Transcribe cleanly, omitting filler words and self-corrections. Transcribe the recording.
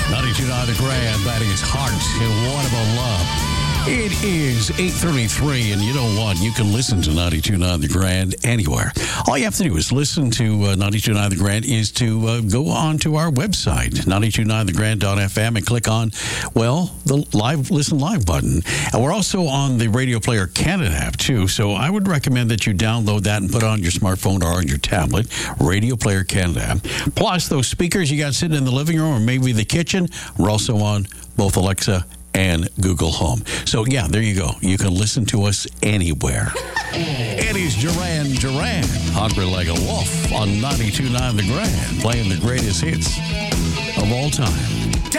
92.9 The Grand, that is Heart and What About Love. It is 8:33, and you know what? You can listen to 92.9 The Grand anywhere. All you have to do is listen to 92.9 The Grand is to go on to our website, 929thegrand.fm, and click on, well, the Listen Live button. And we're also on the Radio Player Canada app, too, so I would recommend that you download that and put it on your smartphone or on your tablet, Radio Player Canada app. Plus, those speakers you got sitting in the living room or maybe the kitchen, we're also on both Alexa and Google Home. So, yeah, there you go. You can listen to us anywhere. It is Duran Duran, hungry like a wolf on 92.9 The Grand, playing the greatest hits of all time.